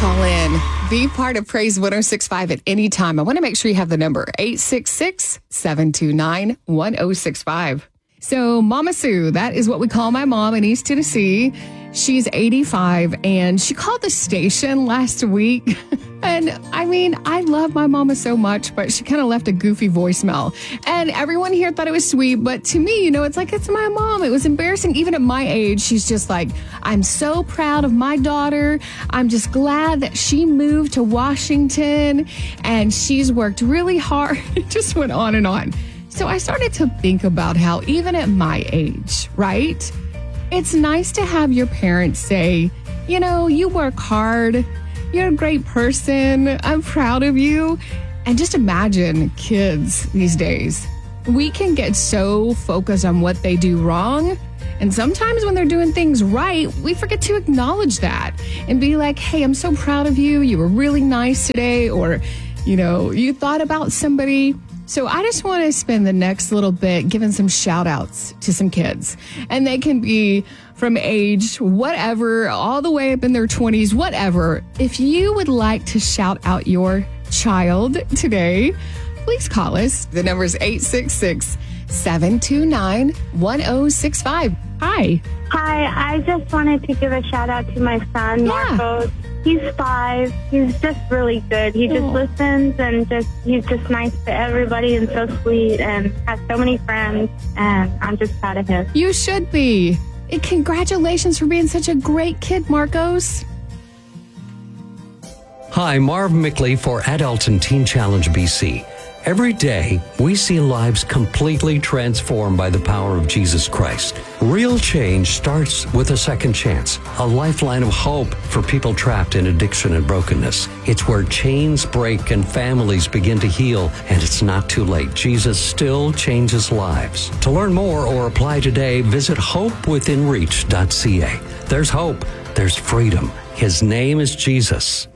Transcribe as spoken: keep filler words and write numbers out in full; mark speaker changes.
Speaker 1: Call in. Be part of Praise one oh six point five at any time. I want to make sure you have the number eight six six, seven two nine, one oh six five. So Mama Sue, that is what we call my mom in East Tennessee. She's eighty-five and she called the station last week. And I mean, I love my mama so much, but she kind of left a goofy voicemail. And everyone here thought it was sweet. But to me, you know, it's like, it's my mom. It was embarrassing. Even at my age, she's just like, I'm so proud of my daughter. I'm just glad that she moved to Washington and she's worked really hard. It just went on and on. So I started to think about how even at my age, right? It's nice to have your parents say, you know, you work hard. You're a great person. I'm proud of you. And just imagine kids these days. We can get so focused on what they do wrong. And sometimes when they're doing things right, we forget to acknowledge that and be like, hey, I'm so proud of you. You were really nice today. Or, you know, you thought about somebody. So I just want to spend the next little bit giving some shout outs to some kids. And they can be from age whatever, all the way up in their twenties, whatever. If you would like to shout out your child today, please call us. The number is eight six six, seven two nine, one oh six five. Hi.
Speaker 2: Hi, I just wanted to give a shout out to my son,
Speaker 1: Yeah.
Speaker 2: Marcos. He's five. He's just really good. He just
Speaker 1: Oh.
Speaker 2: listens and just he's just nice to everybody and so sweet and has so many friends. And I'm just proud of him.
Speaker 1: You should be. And congratulations for being such a great kid, Marcos.
Speaker 3: Hi, Marv Mickley for Adult and Teen Challenge B C. Every day, we see lives completely transformed by the power of Jesus Christ. Real change starts with a second chance, a lifeline of hope for people trapped in addiction and brokenness. It's where chains break and families begin to heal, and it's not too late. Jesus still changes lives. To learn more or apply today, visit hope within reach dot c a. There's hope. There's freedom. His name is Jesus.